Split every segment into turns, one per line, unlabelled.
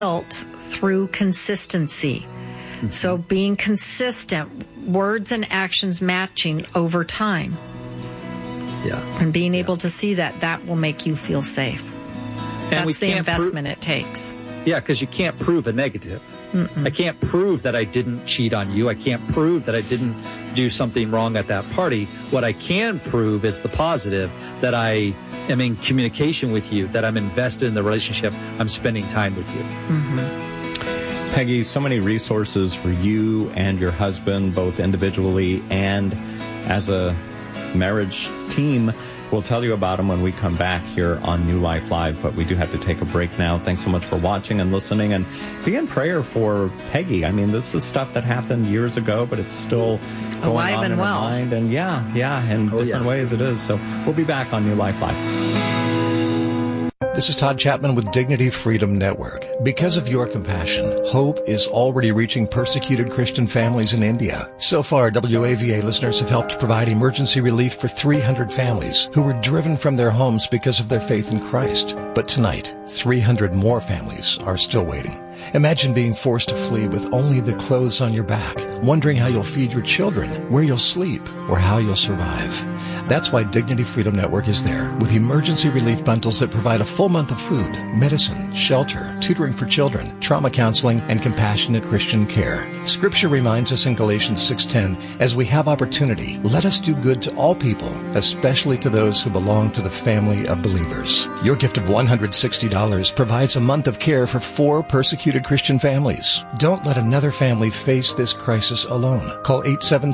built through consistency. So being consistent, words and actions matching over time.
Yeah.
And being able to see that will make you feel safe.
And
that's the investment it takes.
Yeah, because you can't prove a negative.
Mm-mm.
I can't prove that I didn't cheat on you. I can't prove that I didn't do something wrong at that party. What I can prove is the positive, that I am in communication with you, that I'm invested in the relationship, I'm spending time with you.
Mm-hmm.
Peggy, so many resources for you and your husband, both individually and as a marriage team. We'll tell you about them when we come back here on New Life Live, but we do have to take a break now. Thanks so much for watching and listening, and be in prayer for Peggy. I mean, this is stuff that happened years ago, but it's still going
alive
on
and
in her
well.
mind, and in different ways it is. So we'll be back on New Life Live.
This is Todd Chapman with Dignity Freedom Network. Because of your compassion, hope is already reaching persecuted Christian families in India. So far, WAVA listeners have helped provide emergency relief for 300 families who were driven from their homes because of their faith in Christ. But tonight, 300 more families are still waiting. Imagine being forced to flee with only the clothes on your back, wondering how you'll feed your children, where you'll sleep, or how you'll survive. That's why Dignity Freedom Network is there, with emergency relief bundles that provide a full month of food, medicine, shelter, tutoring for children, trauma counseling, and compassionate Christian care. Scripture reminds us in Galatians 6:10, as we have opportunity, let us do good to all people, especially to those who belong to the family of believers. Your gift of $160 provides a month of care for 4 persecuted Christian families. Don't let another family face this crisis alone. Call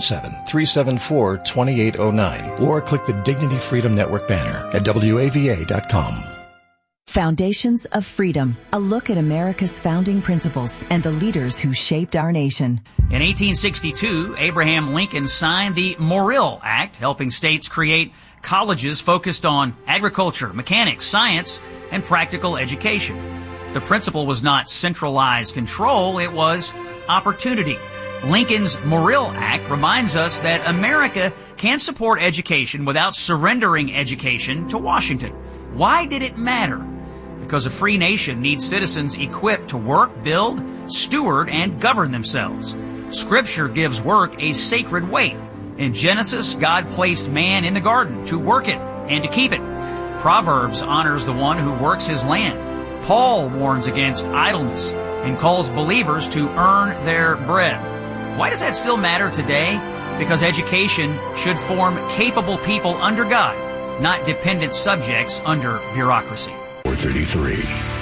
877-374-2809 or click the Dignity Freedom Network banner at WAVA.com.
Foundations of Freedom, a look at America's founding principles and the leaders who shaped our nation.
In 1862, Abraham Lincoln signed the Morrill Act, helping states create colleges focused on agriculture, mechanics, science, and practical education. The principle was not centralized control, it was opportunity. Lincoln's Morrill Act reminds us that America can support education without surrendering education to Washington. Why did it matter? Because a free nation needs citizens equipped to work, build, steward, and govern themselves. Scripture gives work a sacred weight. In Genesis, God placed man in the garden to work it and to keep it. Proverbs honors the one who works his land. Paul warns against idleness and calls believers to earn their bread. Why does that still matter today? Because education should form capable people under God, not dependent subjects under bureaucracy.
433.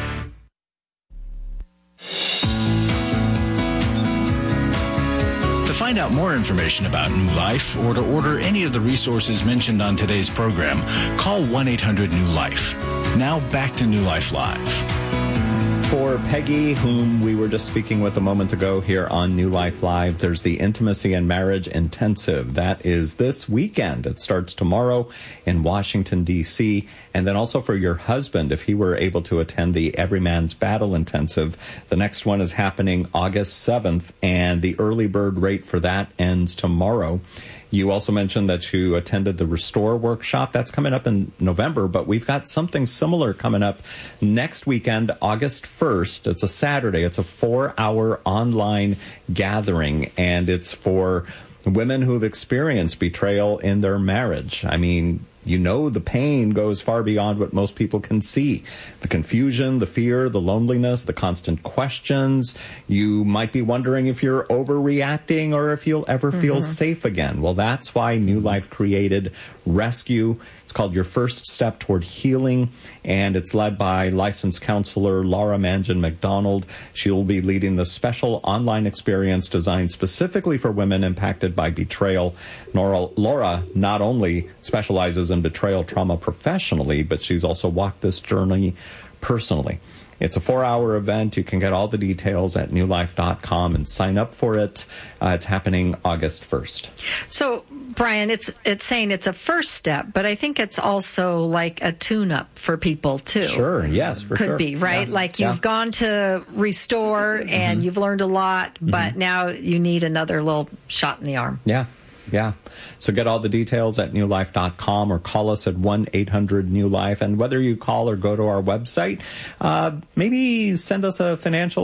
To find out more information about New Life or to order any of the resources mentioned on today's program, call 1-800-NEW-LIFE. Now back to New Life Live.
For Peggy, whom we were just speaking with a moment ago here on New Life Live, there's the Intimacy and Marriage Intensive. That is this weekend. It starts tomorrow in Washington, D.C. And then also for your husband, if he were able to attend the Every Man's Battle Intensive, the next one is happening August 7th, and the early bird rate for that ends tomorrow. You also mentioned that you attended the Restore workshop. That's coming up in November, but we've got something similar coming up next weekend, August 1st. It's a Saturday. It's a 4-hour online gathering, and it's for women who have experienced betrayal in their marriage. I mean, you know, the pain goes far beyond what most people can see. The confusion, the fear, the loneliness, the constant questions. You might be wondering if you're overreacting or if you'll ever feel safe again. Well, that's why New Life created Rescue. It's called Your First Step Toward Healing, and it's led by licensed counselor Laura Mangan McDonald. She'll be leading the special online experience designed specifically for women impacted by betrayal. Laura not only specializes in betrayal trauma professionally, but she's also walked this journey personally. It's a 4-hour event. You can get all the details at newlife.com and sign up for it. It's happening August 1st.
So, Brian, it's saying it's a first step, but I think it's also like a tune-up for people, too.
Sure, yes, for sure.
Could be, right?
Yeah.
Like you've gone to Restore and you've learned a lot, but now you need another little shot in the arm.
Yeah. Yeah. So get all the details at newlife.com or call us at 1-800-NEW-LIFE. And whether you call or go to our website, maybe send us a financial